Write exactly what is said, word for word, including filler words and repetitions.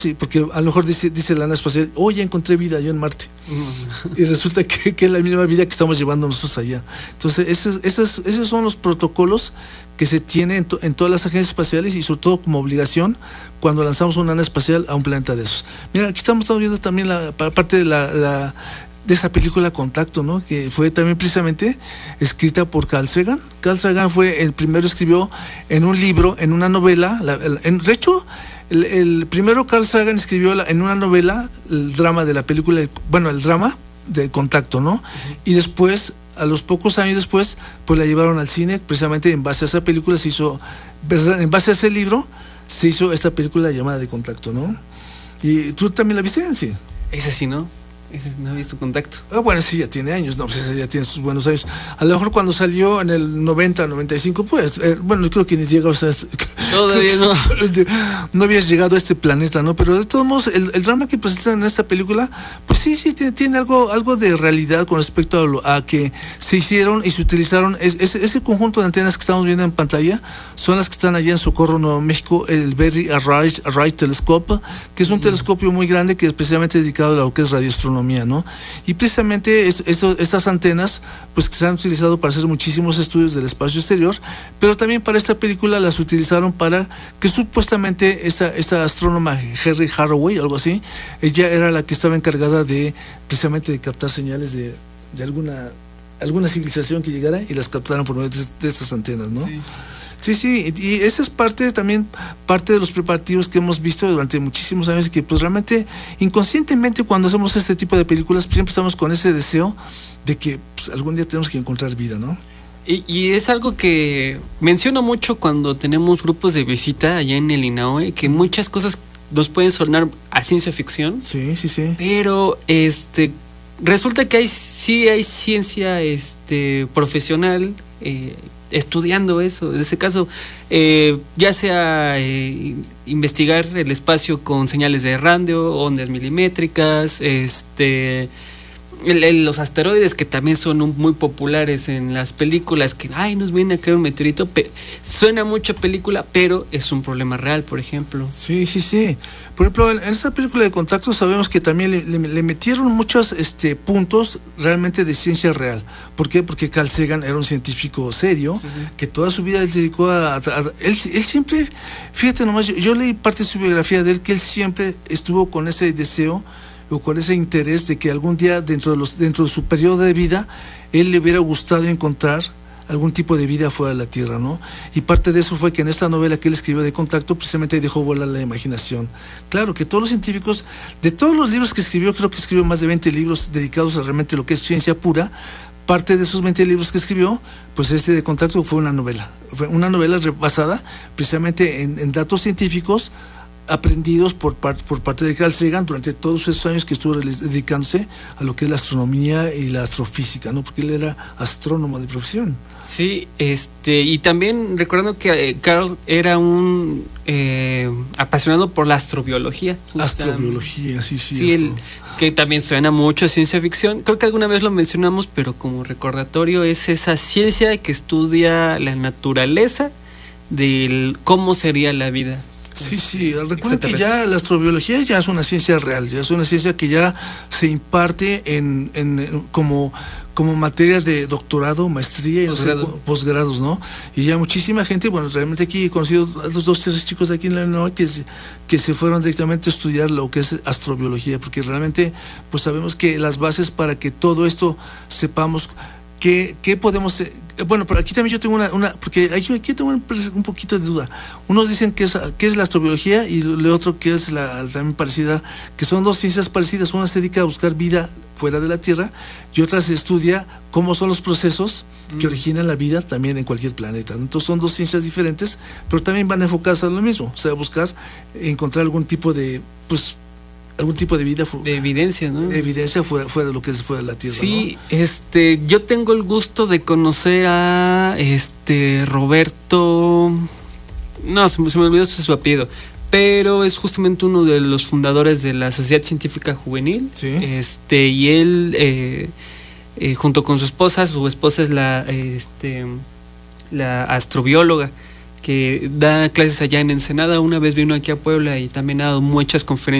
Sí, porque a lo mejor dice, dice la nave espacial, oh, ya encontré vida yo en Marte. Y resulta que, que es la misma vida que estamos llevando nosotros allá. Entonces, esos, esos, esos son los protocolos que se tienen en, to, en todas las agencias espaciales y sobre todo como obligación cuando lanzamos una nave espacial a un planeta de esos. Mira, aquí estamos, estamos viendo también la parte de la, la de esa película Contacto, ¿no? Que fue también precisamente escrita por Carl Sagan. Carl Sagan fue el primero, escribió en un libro, en una novela, la, en, de hecho, el, el primero Carl Sagan escribió la, en una novela el drama de la película, bueno, el drama de Contacto, ¿no? Uh-huh. Y después, a los pocos años después, pues la llevaron al cine, precisamente en base a esa película se hizo, en base a ese libro, se hizo esta película llamada de Contacto, ¿no? ¿Y tú también la viste, sí? Ese sí, ¿no? No he visto Contacto. Ah, bueno, sí, ya tiene años, no, pues ya tiene sus buenos años. A lo mejor cuando salió en el noventa, noventa y cinco, pues, eh, bueno, creo que ni llega, o sea, es, todavía no. No habías llegado a este planeta, ¿no? Pero de todos modos, el, el drama que presentan en esta película, pues sí, sí, tiene, tiene algo, algo de realidad con respecto a, lo, a que se hicieron y se utilizaron. Es, es, ese conjunto de antenas que estamos viendo en pantalla son las que están allá en Socorro, Nuevo México, el Berry Array, Array Telescope, que es un mm. telescopio muy grande que es precisamente dedicado a lo que es radioastronomía, ¿no? Y precisamente es, esto, estas antenas, pues que se han utilizado para hacer muchísimos estudios del espacio exterior, pero también para esta película las utilizaron para que supuestamente esa, esa astrónoma Harry Haraway, algo así, ella era la que estaba encargada de precisamente de captar señales de, de alguna, alguna civilización que llegara y las captaran por medio de, de estas antenas, ¿no? Sí. Sí, sí, y esa es parte también, parte de los preparativos que hemos visto durante muchísimos años, que pues realmente, inconscientemente cuando hacemos este tipo de películas, pues siempre estamos con ese deseo de que pues, algún día tenemos que encontrar vida, ¿no? Y, y es algo que menciono mucho cuando tenemos grupos de visita allá en el INAOE, que muchas cosas nos pueden sonar a ciencia ficción. Sí, sí, sí. Pero, este, resulta que hay, sí hay ciencia, este, profesional, eh, estudiando eso. En ese caso, eh, ya sea eh, investigar el espacio con señales de radio, ondas milimétricas, este, el, el, los asteroides que también son un, muy populares en las películas, que ay, nos viene a caer un meteorito, pe- suena mucho película, pero es un problema real, por ejemplo. Sí, sí, sí. Por ejemplo, en, en esta película de Contacto sabemos que también le, le, le metieron muchos este, puntos realmente de ciencia real. ¿Por qué? Porque Carl Sagan era un científico serio, sí, sí. que toda su vida él dedicó a... a, a él, él siempre, fíjate nomás, yo, yo leí parte de su biografía de él, que él siempre estuvo con ese deseo o con ese interés de que algún día dentro de, los, dentro de su periodo de vida él le hubiera gustado encontrar algún tipo de vida fuera de la Tierra, ¿no? Y parte de eso fue que en esta novela que él escribió de Contacto precisamente dejó volar la imaginación. Claro que todos los científicos, de todos los libros que escribió, creo que escribió más de veinte libros dedicados a realmente lo que es ciencia pura. Parte de esos veinte libros que escribió, pues este de Contacto fue una novela, fue una novela basada precisamente en, en datos científicos aprendidos por, par, por parte de Carl Sagan durante todos esos años que estuvo dedicándose a lo que es la astronomía y la astrofísica, ¿no? Porque él era astrónomo de profesión. Sí, este, y también recordando que eh, Carl era un eh, apasionado por la astrobiología. Astrobiología, sí, sí. Sí, el, que también suena mucho a ciencia ficción. Creo que alguna vez lo mencionamos, pero como recordatorio es esa ciencia que estudia la naturaleza de cómo sería la vida. Sí, sí, recuerda que ya la astrobiología ya es una ciencia real, ya es una ciencia que ya se imparte en, en, en como, como materia de doctorado, maestría y posgrado. No sé, posgrados, ¿no? Y ya muchísima gente, bueno, realmente aquí he conocido a los dos, tres chicos de aquí en la Illinois que, que se fueron directamente a estudiar lo que es astrobiología, porque realmente pues sabemos que las bases para que todo esto sepamos ¿Qué, ¿Qué podemos...? Bueno, pero aquí también yo tengo una... una porque aquí, aquí tengo un, un poquito de duda. Unos dicen que es, que es la astrobiología y lo otro que es la también parecida, que son dos ciencias parecidas. Una se dedica a buscar vida fuera de la Tierra y otra se estudia cómo son los procesos que originan la vida también en cualquier planeta. Entonces son dos ciencias diferentes, pero también van enfocadas a lo mismo. O sea, buscar encontrar algún tipo de... pues algún tipo de vida de evidencia, ¿no? De evidencia fuera, fuera de lo que es fuera de la Tierra. Sí, ¿no? este, yo tengo el gusto de conocer a este Roberto, no, se, se me olvidó su apellido, pero es justamente uno de los fundadores de la Sociedad Científica Juvenil. Sí. Este, y él eh, eh, junto con su esposa, su esposa es la este la astrobióloga, que da clases allá en Ensenada. Una vez vino aquí a Puebla y también ha dado muchas conferencias